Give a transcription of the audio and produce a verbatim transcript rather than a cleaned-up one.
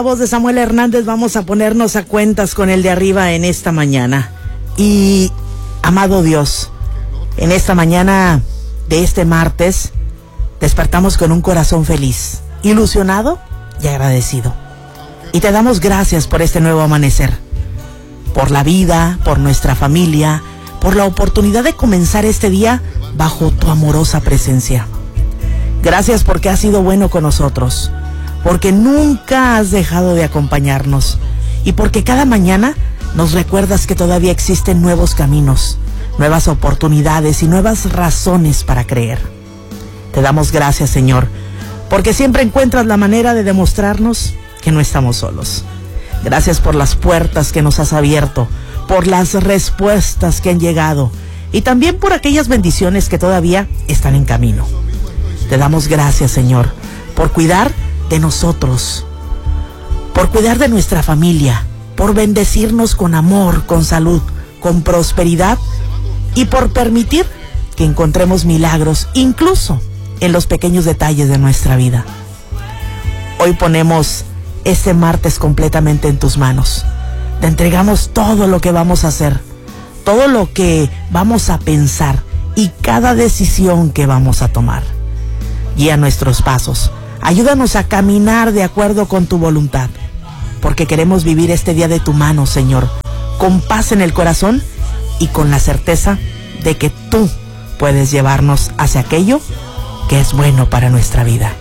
La voz de Samuel Hernández, vamos a ponernos a cuentas con el de arriba en esta mañana. Y, amado Dios, en esta mañana de este martes, despertamos con un corazón feliz, ilusionado y agradecido. Y te damos gracias por este nuevo amanecer, por la vida, por nuestra familia, por la oportunidad de comenzar este día bajo tu amorosa presencia. Gracias porque has sido bueno con nosotros, porque nunca has dejado de acompañarnos y porque cada mañana nos recuerdas que todavía existen nuevos caminos, nuevas oportunidades y nuevas razones para creer. Te damos gracias, Señor, porque siempre encuentras la manera de demostrarnos que no estamos solos. Gracias por las puertas que nos has abierto, por las respuestas que han llegado y también por aquellas bendiciones que todavía están en camino. Te damos gracias, Señor, por cuidar de nosotros, por cuidar de nuestra familia, por bendecirnos con amor, con salud, con prosperidad y por permitir que encontremos milagros incluso en los pequeños detalles de nuestra vida. Hoy ponemos este martes completamente en tus manos. Te entregamos todo lo que vamos a hacer, todo lo que vamos a pensar y cada decisión que vamos a tomar. Guía nuestros pasos. Ayúdanos a caminar de acuerdo con tu voluntad, porque queremos vivir este día de tu mano, Señor, con paz en el corazón y con la certeza de que tú puedes llevarnos hacia aquello que es bueno para nuestra vida.